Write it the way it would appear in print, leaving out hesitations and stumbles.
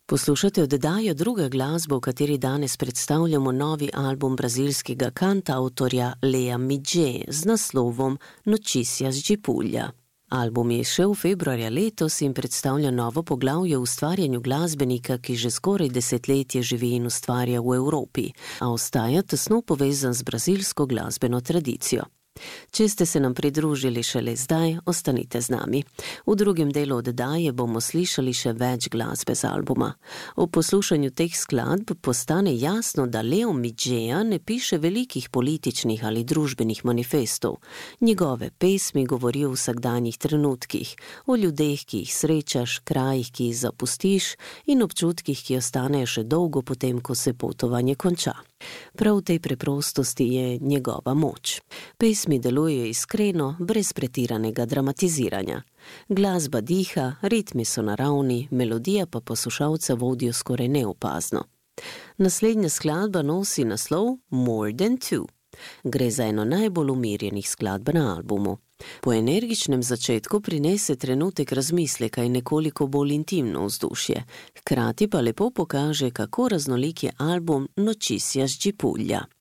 Poslušate oddajo Druga glasba, v kateri danes predstavljamo novi album brazilskega kantautorja Lea Midje z naslovom Notícias de Puglia. Album je izšel februarja letos in predstavlja novo poglavje v ustvarjanju glasbenika, ki že skoraj desetletje živi in ustvarja v Evropi, a ostaja tesno povezan z brazilsko glasbeno tradicijo. Če ste se nam pridružili šele zdaj, ostanite z nami. V drugem delu oddaje bomo slišali še več glasbe z albuma. O poslušanju teh skladb postane jasno, da Leo Midjeja ne piše velikih političnih ali družbenih manifestov. Njegove pesmi govorijo o vsakdanjih trenutkih, o ljudeh, ki jih srečaš, krajih, ki jih zapustiš in občutkih, ki ostanejo še dolgo potem, ko se potovanje konča. Prav v tej preprostosti je njegova moč. Pesmi delujejo iskreno, brez pretiranega dramatiziranja. Glasba diha, ritmi so naravni, melodija pa poslušalca vodijo skoraj neopazno. Naslednja skladba nosi naslov More Than Two. Gre za eno najbolj umirjenih skladb na albumu. Po energičnem začetku prinese trenutek razmisleka in nekoliko bolj intimno vzdušje, hkrati pa lepo pokaže, kako raznolik je album Notícias de Puglia.